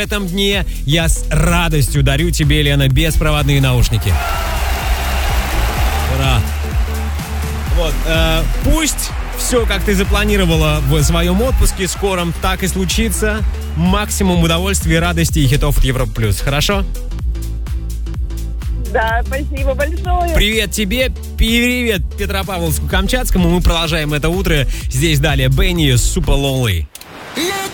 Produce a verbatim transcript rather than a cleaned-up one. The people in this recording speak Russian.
В этом дне я с радостью дарю тебе, Лена, беспроводные наушники. Ура! Вот, э, пусть все, как ты запланировала в своем отпуске скором, так и случится. Максимум удовольствия, радости и хитов от Европа плюс. Хорошо? Да, спасибо большое. Привет тебе, привет Петропавловску-Камчатскому. Мы продолжаем это утро. Здесь далее Бенни Super Lonely.